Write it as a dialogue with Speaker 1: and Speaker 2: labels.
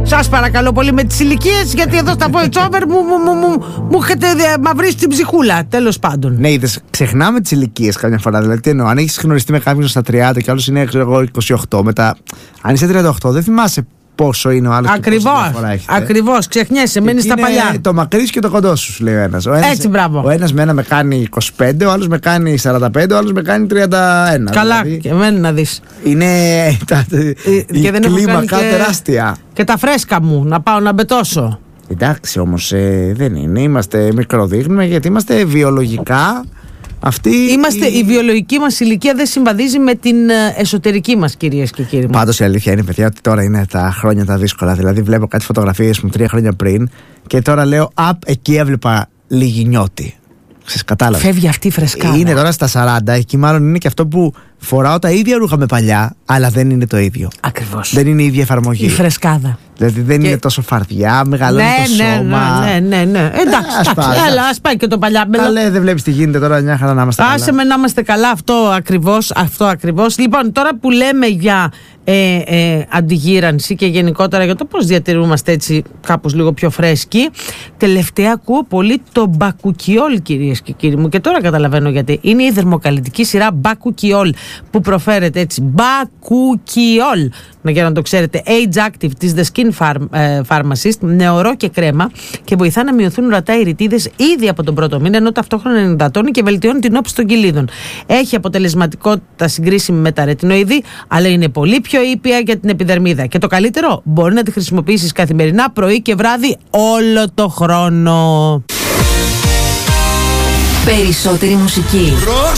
Speaker 1: Σας παρακαλώ πολύ με τις ηλικίες, γιατί εδώ στα voice-over μου έχετε μαυρίσει την ψυχούλα. Τέλος πάντων.
Speaker 2: Ναι, είδες, ξεχνάμε τις ηλικίες καμιά φορά. Δηλαδή, τι εννοώ, αν έχεις γνωριστεί με κάποιον στα 30 και άλλος είναι, ξέρω εγώ, 28, μετά. Αν είσαι 38, δεν θυμάσαι πόσο είναι ο άλλος.
Speaker 1: Ακριβώς, ξεχνιέσαι, μένεις στα παλιά.
Speaker 2: Το μακρύς και το κοντό σου, λέει ο ένας.
Speaker 1: Έτσι, μπράβο.
Speaker 2: Ο ένας με ένα με κάνει 25, ο άλλος με κάνει 45, ο άλλος με κάνει 31.
Speaker 1: Καλά,
Speaker 2: δηλαδή,
Speaker 1: και εμένα να δεις.
Speaker 2: Είναι η κλίμακα τεράστια.
Speaker 1: Και τα φρέσκα μου, να πάω να μπετώσω.
Speaker 2: Εντάξει, όμως δεν είναι. Είμαστε μικροδείχνουμε γιατί είμαστε βιολογικά.
Speaker 1: Η βιολογική μας ηλικία δεν συμβαδίζει με την εσωτερική μας, κυρίες και κύριοι.
Speaker 2: Πάντως η αλήθεια είναι, παιδιά, ότι τώρα είναι τα χρόνια τα δύσκολα. Δηλαδή, βλέπω κάτι φωτογραφίες μου 3 χρόνια πριν και τώρα λέω, εκεί έβλεπα Λιγινιώτη. Κατάλαβες.
Speaker 1: Φεύγει αυτή η φρεσκάδα.
Speaker 2: Είναι τώρα στα 40, εκεί μάλλον είναι και αυτό που φοράω τα ίδια ρούχα με παλιά, αλλά δεν είναι το ίδιο.
Speaker 1: Ακριβώς.
Speaker 2: Δεν είναι η ίδια εφαρμογή.
Speaker 1: Η φρεσκάδα.
Speaker 2: Δηλαδή δεν είναι τόσο φαρδιά, μεγαλώνει το σώμα.
Speaker 1: Ναι. Εντάξει, ας πάει και το παλιά.
Speaker 2: Καλέ, δεν βλέπεις τι γίνεται τώρα, μια χαρά να είμαστε καλά.
Speaker 1: Άσε με να είμαστε καλά, αυτό ακριβώς. Λοιπόν, τώρα που λέμε για αντιγύρανση και γενικότερα για το πώς διατηρούμαστε έτσι κάπως λίγο πιο φρέσκοι, τελευταία ακούω πολύ το μπακουκιόλ, κυρίες και κύριοι μου, και τώρα καταλαβαίνω γιατί. Είναι η δερμοκαλλιτική σειρά μπακουκιόλ που προφέρεται έτσι, μπακουκιόλ, για να το ξέρετε, Age Active της The Skin Pharmacist, νεωρό και κρέμα, και βοηθά να μειωθούν ορατά οι ρητίδες ήδη από τον πρώτο μήνα, ενώ ταυτόχρονα ενυδατώνει και βελτιώνει την όψη των κοιλίδων. Έχει αποτελεσματικότητα συγκρίσιμη με τα ρετινοειδή, αλλά είναι πολύ πιο ήπια για την επιδερμίδα. Και το καλύτερο, μπορεί να τη χρησιμοποιήσεις καθημερινά, πρωί και βράδυ, όλο το χρόνο.
Speaker 3: Περισσότερη μουσική.